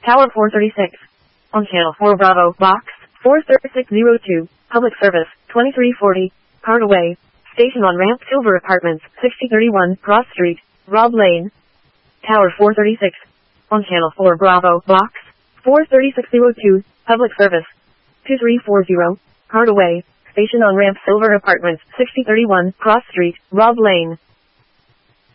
Tower 436. On Channel 4 Bravo, Box 43602. Public Service, 2340. Card away. Station on ramp Silver Apartments, 6031 Cross Street, Rob Lane. Tower 436. On Channel 4 Bravo, Box 43602. Public Service, 2340. Card away. Station on ramp Silver Apartments, 6031 Cross Street, Rob Lane.